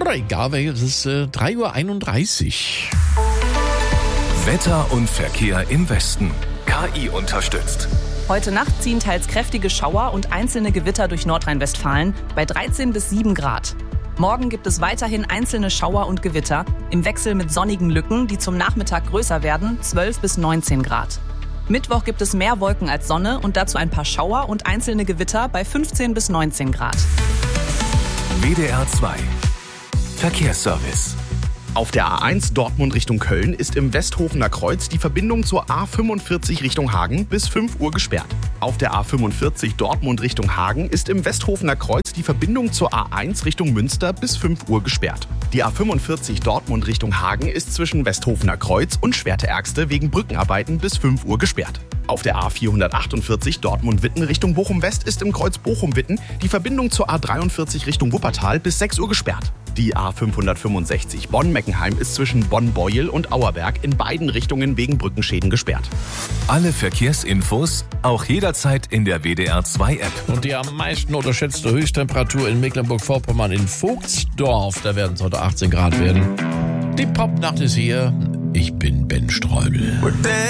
Oder egal, es ist 3:31 Uhr. Wetter und Verkehr im Westen. KI unterstützt. Heute Nacht ziehen teils kräftige Schauer und einzelne Gewitter durch Nordrhein-Westfalen bei 13 bis 7 Grad. Morgen gibt es weiterhin einzelne Schauer und Gewitter, im Wechsel mit sonnigen Lücken, die zum Nachmittag größer werden, 12 bis 19 Grad. Mittwoch gibt es mehr Wolken als Sonne und dazu ein paar Schauer und einzelne Gewitter bei 15 bis 19 Grad. WDR 2 Verkehrsservice. Auf der A1 Dortmund Richtung Köln ist im Westhofener Kreuz die Verbindung zur A45 Richtung Hagen bis 5 Uhr gesperrt. Auf der A45 Dortmund Richtung Hagen ist im Westhofener Kreuz die Verbindung zur A1 Richtung Münster bis 5 Uhr gesperrt. Die A45 Dortmund Richtung Hagen ist zwischen Westhofener Kreuz und Schwerte-Ärgste wegen Brückenarbeiten bis 5 Uhr gesperrt. Auf der A448 Dortmund-Witten Richtung Bochum-West ist im Kreuz Bochum-Witten die Verbindung zur A43 Richtung Wuppertal bis 6 Uhr gesperrt. Die A565 Bonn-Meckenheim ist zwischen Bonn-Beuel und Auerberg in beiden Richtungen wegen Brückenschäden gesperrt. Alle Verkehrsinfos auch jederzeit in der WDR 2 App. Und die am meisten unterschätzte Höchsttemperatur in Mecklenburg-Vorpommern in Vogtsdorf, da werden es heute 18 Grad werden. Die Popnacht ist hier. Ich bin Ben Streubel.